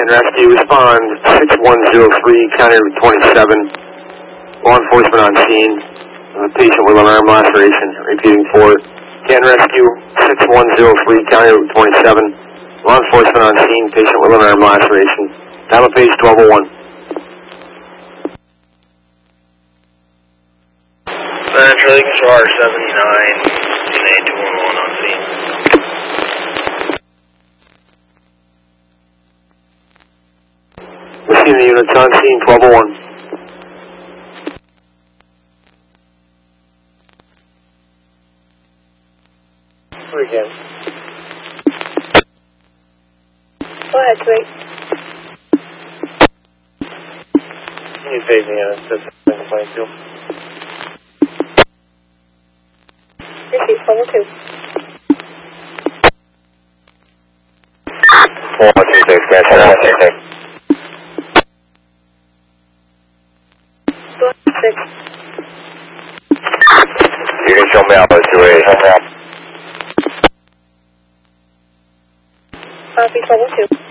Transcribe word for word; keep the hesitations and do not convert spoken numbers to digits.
Canton Rescue, respond six one zero three, County Route twenty-seven. Law enforcement on scene. A patient with an arm laceration. Repeating for Canton Rescue, six one zero three, County Route twenty-seven. Law enforcement on scene, patient with an arm laceration. Dial page twelve oh one. Uh, Charlie Control R seventy-nine, C N A two one one on scene. We've seen the units on scene, twelve oh one. Again. Go ahead, Drake. Can you phase me on this twenty-two? Receive twelve oh two. four one two six, cash four one two six. Go ahead, six. You can show me out by two eight. Copy twelve oh two.